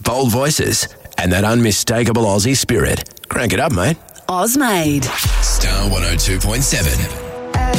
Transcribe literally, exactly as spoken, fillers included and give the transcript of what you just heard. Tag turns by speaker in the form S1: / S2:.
S1: bold voices, and that unmistakable Aussie spirit. Crank it up, mate.
S2: Ozmade.
S1: Star one oh two point seven.